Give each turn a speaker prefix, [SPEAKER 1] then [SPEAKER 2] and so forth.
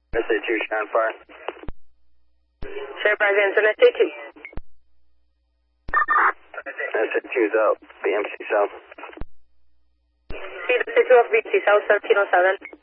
[SPEAKER 1] SA2 shine fire.
[SPEAKER 2] Share Brazilian to SA2.
[SPEAKER 1] SA2's out, BMC South.
[SPEAKER 2] Speed SA2 off BMC South 1307.